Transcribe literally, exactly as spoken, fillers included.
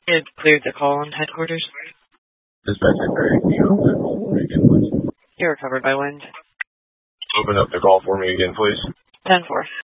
It cleared the call on headquarters. Dispatcher, can you open the call for me again, please? You're covered by wind. Open up the call for me again, please. ten four.